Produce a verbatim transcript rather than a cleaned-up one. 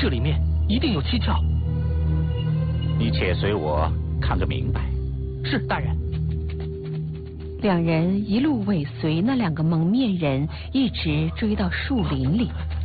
这里面一定有蹊跷。 你且随我看个明白。 是，大人。 两人一路尾随那两个蒙面人，一直追到树林里。